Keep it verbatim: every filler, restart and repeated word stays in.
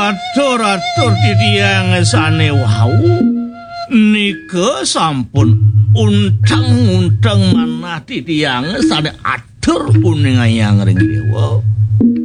atur-atur titiang sane wau nika sampun untang-untang manah titiang sane atur kuning ayang ring dewa.